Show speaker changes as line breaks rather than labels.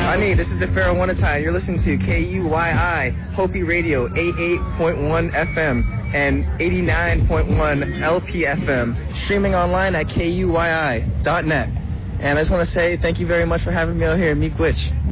Ani, this is the Pharaoh Wanatai. You're listening to KUYI, Hopi Radio, 88.1 FM and 89.1 LPFM, streaming online at KUYI.net. And I just want to say thank you very much for having me out here, Meek Witch.